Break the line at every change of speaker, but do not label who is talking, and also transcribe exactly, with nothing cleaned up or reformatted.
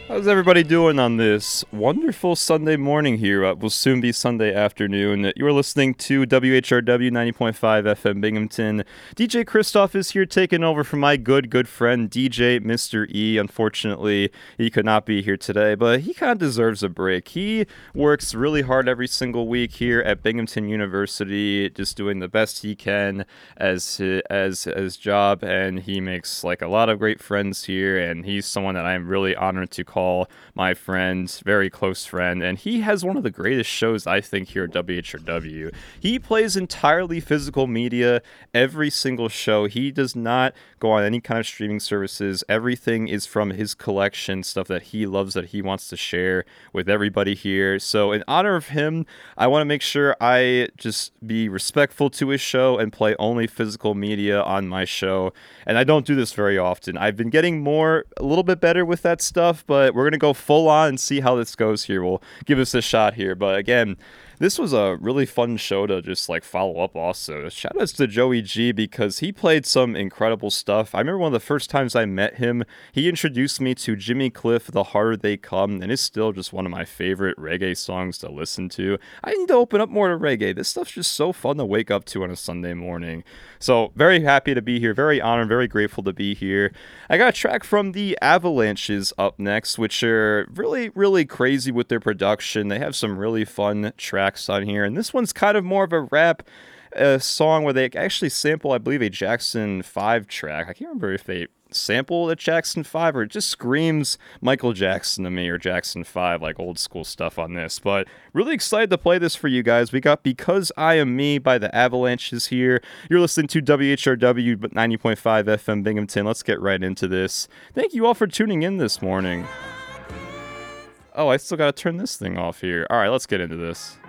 How's everybody doing on this wonderful Sunday morning here? Uh, will soon be Sunday afternoon. You are listening to W H R W ninety point five F M Binghamton. D J Christoph is here taking over for my good, good friend D J Mister E. Unfortunately, he could not be here today, but he kind of deserves a break. He works really hard every single week here at Binghamton University, just doing the best he can as his, as his job, and he makes like a lot of great friends here, and he's someone that I'm really honored to call my friend, very close friend, and he has one of the greatest shows, I think, here at W H R W. He plays entirely physical media every single show. He does not go on any kind of streaming services. Everything is from his collection, stuff that he loves, that he wants to share with everybody here. So in honor of him, I want to make sure I just be respectful to his show and play only physical media on my show. And I don't do this very often. I've been getting more, a little bit better with that stuff, but we're going to go full on and see how this goes here. We'll give us a shot here. But again, this was a really fun show to just like follow up also. Shout outs to Joey G because he played some incredible stuff. I remember one of the first times I met him, he introduced me to Jimmy Cliff, The Harder They Come, and it's still just one of my favorite reggae songs to listen to. I need to open up more to reggae. This stuff's just so fun to wake up to on a Sunday morning. So very happy to be here, very honored, very grateful to be here. I got a track from the Avalanches up next, which are really, really crazy with their production. They have some really fun tracks on here, and this one's kind of more of a rap uh, song where they actually sample, I believe, a Jackson five track. I can't remember if they sample a Jackson five or it just screams Michael Jackson to me, or Jackson five, like old school stuff on this. But really excited to play this for you guys. We got Because I Am Me by the Avalanches here. You're listening to W H R W ninety point five F M Binghamton. Let's get right into this. Thank you all for tuning in this morning. Oh, I still gotta turn this thing off here. All right, let's get into this.